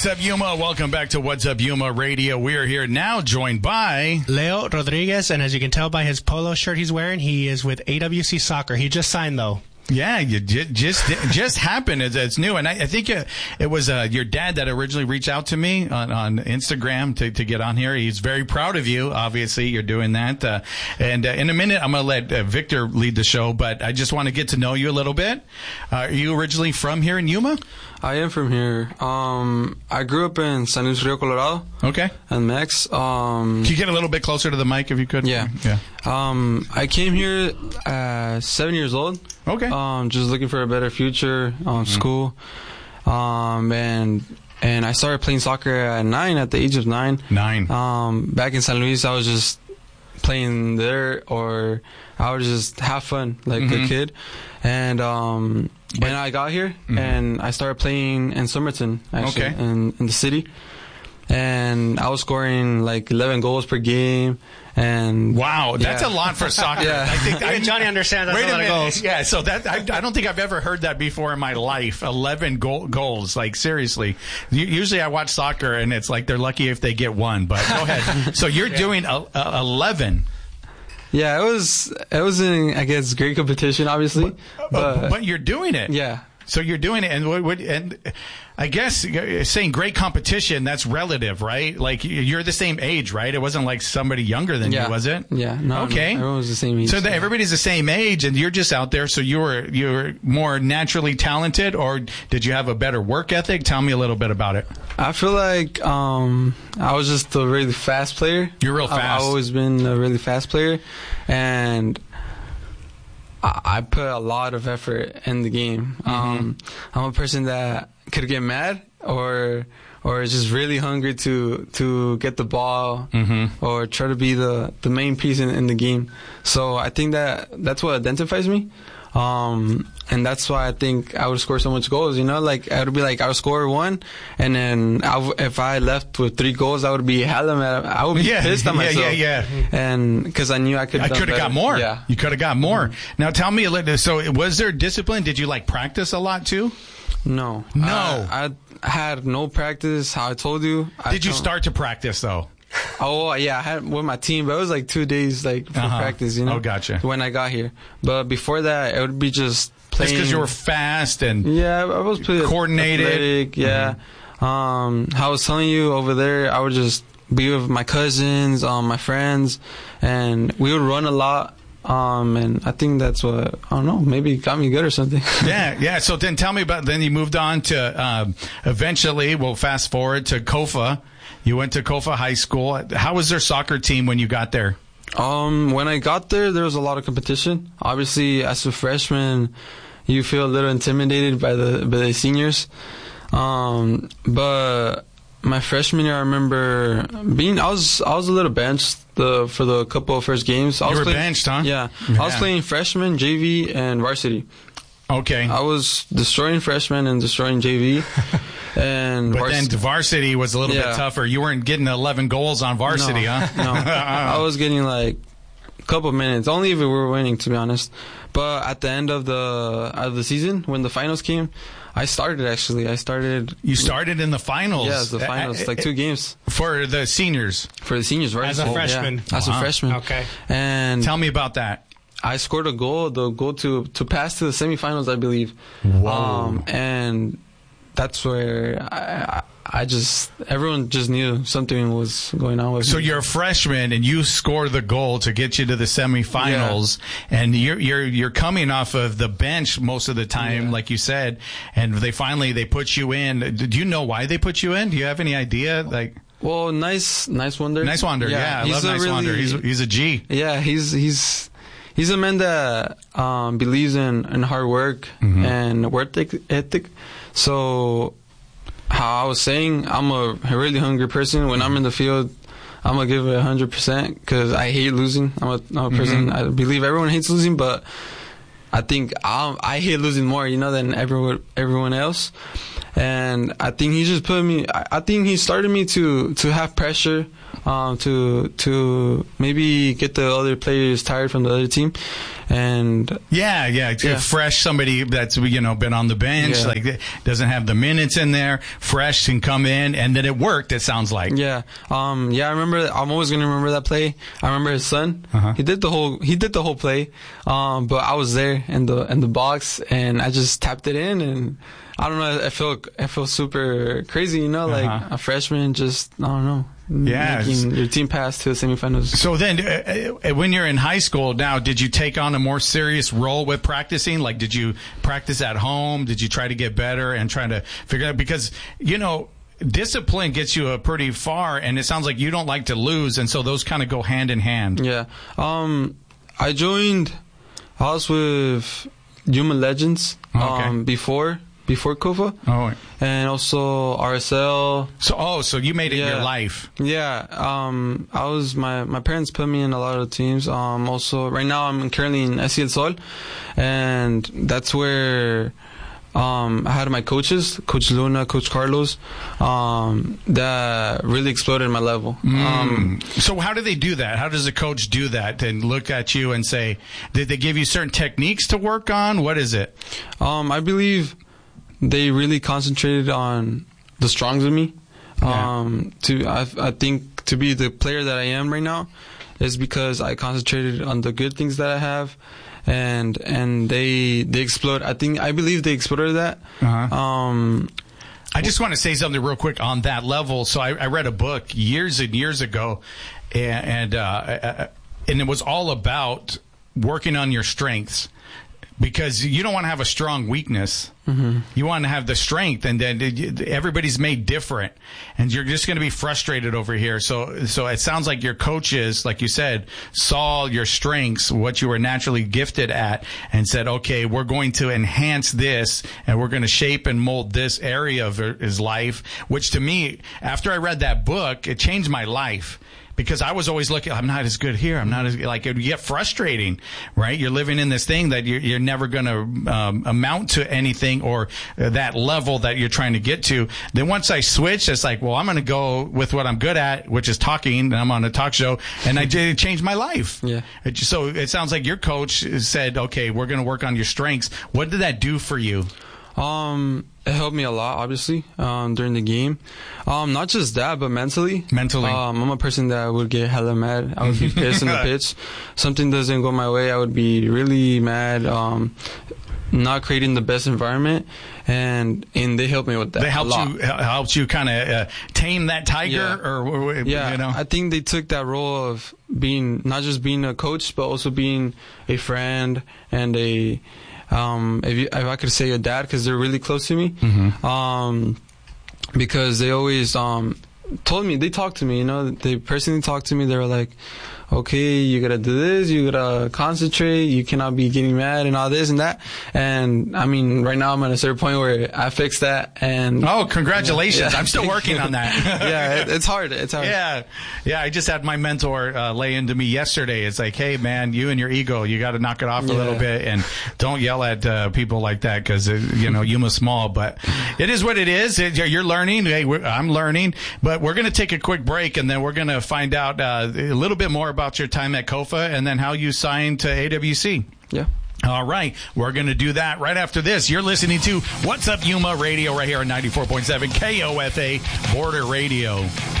What's up, Yuma? Welcome back to What's Up, Yuma Radio. We are here now joined by Leo Rodriguez, and as you can tell by his polo shirt he's wearing, he is with AWC Soccer. He just signed, though. Yeah, you just happened. It's new, and I think it was your dad that originally reached out to me on Instagram to get on here. He's very proud of you. Obviously, you're doing that. And in a minute, I'm going to let Victor lead the show, but I just want to get to know you a little bit. Are you originally from here in Yuma? I am from here. I grew up in San Luis Rio Colorado. Okay. And Mex. Can you get a little bit closer to the mic if you could? Yeah. I came here 7 years old. Okay. Just looking for a better future, school. And I started playing soccer at the age of 9. 9. Back in San Luis, I was just playing there, or I would just have fun like a kid. And I got here and I started playing in Somerton, actually, in the city. And I was scoring like 11 goals per game. And wow, that's a lot for soccer. Yeah. I think Johnny understands that's a lot of goals. Yeah, so that I don't think I've ever heard that before in my life. 11 goals, like seriously. Usually I watch soccer and it's like they're lucky if they get one. But go ahead. So you're doing 11. Yeah, it was in, I guess, great competition, obviously. But you're doing it. Yeah. So you're doing it, and I guess saying great competition, that's relative, right? Like you're the same age, right? It wasn't like somebody younger than you, was it? Yeah. No. Okay. No, everyone was the same age. So everybody's the same age, and you're just out there. So you were more naturally talented, or did you have a better work ethic? Tell me a little bit about it. I feel like I was just a really fast player. You're real fast. I've always been a really fast player, and I put a lot of effort in the game. I'm a person that could get mad or is just really hungry to get the ball or try to be the main piece in the game. So I think that's what identifies me. And that's why I think I would score so much goals, like I would be like, I would score 1, and then if I left with 3 goals, I would be hella mad. I would be pissed at myself. Yeah. And because I knew I could have got more. Yeah. You could have got more. Now tell me a little, so was there discipline? Did you practice a lot too? No. I had no practice, how I told you. Did you start to practice though? Oh, yeah, I had with my team, but it was like 2 days for practice, Oh, gotcha. When I got here. But before that, it would be just playing. Just because you were fast and I was pretty coordinated. Athletic, yeah. How I was telling you over there, I would just be with my cousins, my friends, and we would run a lot. And I think that's what, I don't know, maybe it got me good or something. Yeah. So then tell me about, then you moved on to, eventually, we'll fast forward to Kofa. You went to Kofa High School. How was their soccer team when you got there? When I got there was a lot of competition. Obviously, as a freshman, you feel a little intimidated by the seniors. But my freshman year, I remember I was a little benched for the couple of first games. You were benched, huh? Yeah. I was playing freshman, JV, and varsity. Okay. I was destroying freshman and destroying JV. But then varsity was a little bit tougher. You weren't getting 11 goals on varsity, huh? No. I was getting like a couple minutes, only if we were winning, to be honest. But at the end of the season, when the finals came, I started actually. You started in the finals? Yeah, the finals, like 2 games. For the seniors? For the seniors, right? As a freshman? Yeah, as a freshman. Okay. And tell me about that. I scored a goal, the goal to pass to the semifinals, I believe. Whoa. And that's where everyone just knew something was going on with me. So you're a freshman and you score the goal to get you to the semifinals, and you're coming off of the bench most of the time, like you said, and they put you in. Do you know why they put you in? Do you have any idea? Well, Nice Wonder. Nice Wonder, yeah. I love Nice Wonder. He's a G. Yeah, he's a man that believes in hard work and work ethic. So, how I was saying, I'm a really hungry person. When I'm in the field, I'm going to give it 100% because I hate losing. I'm a person, I believe everyone hates losing, but I think I hate losing more, than everyone else. And I think he just put me. I think he started me to have pressure, to maybe get the other players tired from the other team, and fresh, somebody that's been on the bench, like doesn't have the minutes in there, fresh can come in, and then it worked. It sounds like I remember. I'm always gonna remember that play. I remember his son. He did the whole play, but I was there in the box, and I just tapped it in, and I don't know. I felt super crazy, like a freshman. Just I don't know. Making your team pass to the semifinals. So then, when you're in high school now, did you take on a more serious role with practicing? Like, did you practice at home? Did you try to get better and try to figure out? Because, discipline gets you pretty far, and it sounds like you don't like to lose, and so those kind of go hand in hand. Yeah. I was with Yuma Legends before KOFA. Oh. And also RSL. So you made it your life. Yeah. I was my parents put me in a lot of teams. Also right now I'm currently in SC El Sol, and that's where I had my coaches, Coach Luna, Coach Carlos, that really exploded my level. So how do they do that? How does a coach do that and look at you and say, did they give you certain techniques to work on? What is it? I believe they really concentrated on the strongs of me. I think to be the player that I am right now is because I concentrated on the good things that I have, and they explode. I believe they exploded that. I just want to say something real quick on that level. So I read a book years and years ago, and it was all about working on your strengths. Because you don't want to have a strong weakness. You want to have the strength, and then everybody's made different, and you're just going to be frustrated over here. So it sounds like your coaches, like you said, saw your strengths, what you were naturally gifted at, and said, okay, we're going to enhance this, and we're going to shape and mold this area of his life, which to me, after I read that book, it changed my life. Because I was always looking, I'm not as good here. I'm not as, like, it would get frustrating, right? You're living in this thing that you're never going to amount to anything or that level that you're trying to get to. Then once I switched, it's like, well, I'm going to go with what I'm good at, which is talking, and I'm on a talk show, and I did change my life. Yeah. So it sounds like your coach said, okay, we're going to work on your strengths. What did that do for you? It helped me a lot, obviously, during the game. Not just that, but mentally. I'm a person that would get hella mad. I would be pissed in the pitch. Something doesn't go my way, I would be really mad. Not creating the best environment, and they helped me with that. They helped you kind of tame that tiger, I think they took that role of being not just being a coach, but also being a friend and a if I could say a dad, because they're really close to me. Because they always told me, they talked to me, they personally talked to me. They were like, okay, you gotta do this, you gotta concentrate, you cannot be getting mad and all this and that. And I mean, right now I'm at a certain point where I fixed that. And oh, congratulations! I'm still working on that. It's hard. Yeah. I just had my mentor lay into me yesterday. It's like, hey man, you and your ego, you got to knock it off a little bit, and don't yell at people like that, because Yuma's small, but it is what it is. You're learning. Hey, I'm learning, but we're gonna take a quick break, and then we're gonna find out a little bit more about your time at KOFA, and then how you signed to AWC. Yeah. All right. We're going to do that right after this. You're listening to What's Up Yuma Radio right here on 94.7 KOFA Border Radio.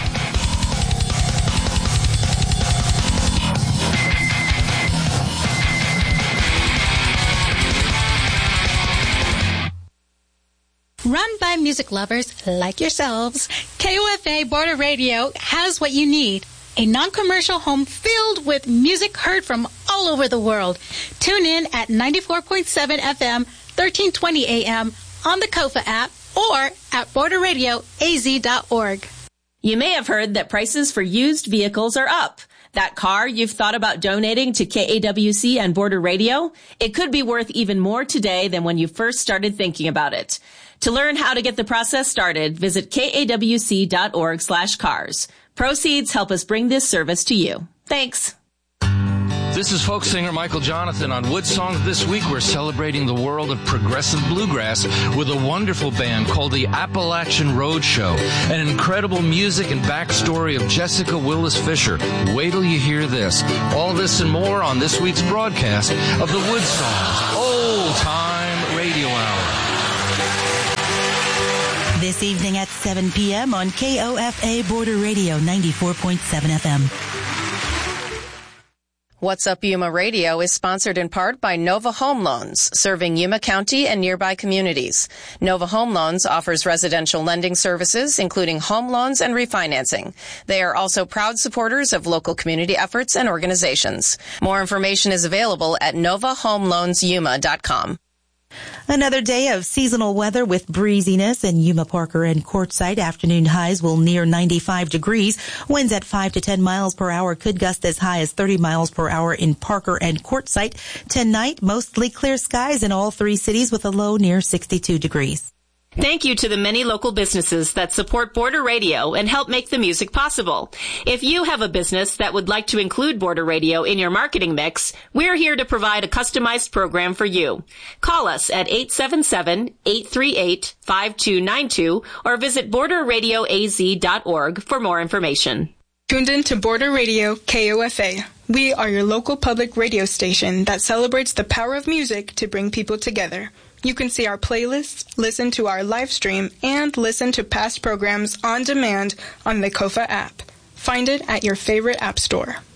Run by music lovers like yourselves, KOFA Border Radio has what you need. A non-commercial home filled with music heard from all over the world. Tune in at 94.7 FM, 1320 AM on the KOFA app or at borderradioaz.org. You may have heard that prices for used vehicles are up. That car you've thought about donating to KAWC and Border Radio, it could be worth even more today than when you first started thinking about it. To learn how to get the process started, visit kawc.org/cars. Proceeds help us bring this service to you. Thanks. This is folk singer Michael Jonathan. On Wood Songs this week, we're celebrating the world of progressive bluegrass with a wonderful band called the Appalachian Road Show. An incredible music and backstory of Jessica Willis Fisher. Wait till you hear this. All this and more on this week's broadcast of the Wood Songs Old Time Radio Hour. This evening at 7 p.m. on KOFA Border Radio 94.7 FM. What's Up Yuma Radio is sponsored in part by Nova Home Loans, serving Yuma County and nearby communities. Nova Home Loans offers residential lending services, including home loans and refinancing. They are also proud supporters of local community efforts and organizations. More information is available at novahomeloansyuma.com. Another day of seasonal weather with breeziness in Yuma, Parker, and Quartzsite. Afternoon highs will near 95 degrees. Winds at 5 to 10 miles per hour could gust as high as 30 miles per hour in Parker and Quartzsite. Tonight, mostly clear skies in all three cities with a low near 62 degrees. Thank you to the many local businesses that support Border Radio and help make the music possible. If you have a business that would like to include Border Radio in your marketing mix, we're here to provide a customized program for you. Call us at 877-838-5292 or visit borderradioaz.org for more information. Tuned in to Border Radio KOFA. We are your local public radio station that celebrates the power of music to bring people together. You can see our playlists, listen to our live stream, and listen to past programs on demand on the KOFA app. Find it at your favorite app store.